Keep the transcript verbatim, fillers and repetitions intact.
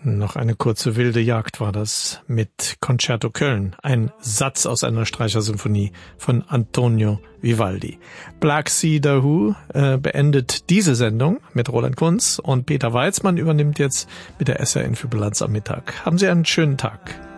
Noch eine kurze wilde Jagd war das mit Concerto Köln, ein Satz aus einer Streichersymphonie von Antonio Vivaldi. Black Sea The Who äh, beendet diese Sendung mit Roland Kunz und Peter Weizmann übernimmt jetzt mit der S R N für Bilanz am Mittag. Haben Sie einen schönen Tag.